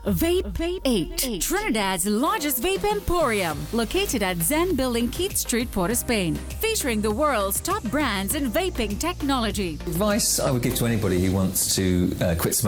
Vape 8, Trinidad's largest vape emporium, located at Zen Building, Keith Street, Port of Spain, featuring the world's top brands in vaping technology. Advice I would give to anybody who wants to quit smoking